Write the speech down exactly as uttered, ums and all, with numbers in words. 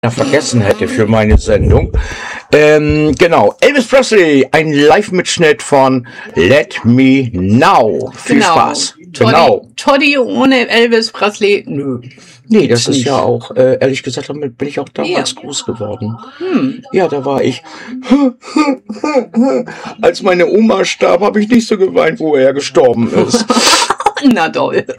vergessen hätte für meine Sendung. Ähm, genau, Elvis Presley, ein Live-Mitschnitt von Let Me Know. Viel Genau. Spaß. Toddy, Genau. Toddy ohne Elvis Presley, nö. Nee, das ist nicht. ja auch, äh, ehrlich gesagt, damit bin ich auch damals Ja. groß geworden. Hm. Ja, da war ich. Als meine Oma starb, habe ich nicht so geweint, wo er gestorben ist. Na toll.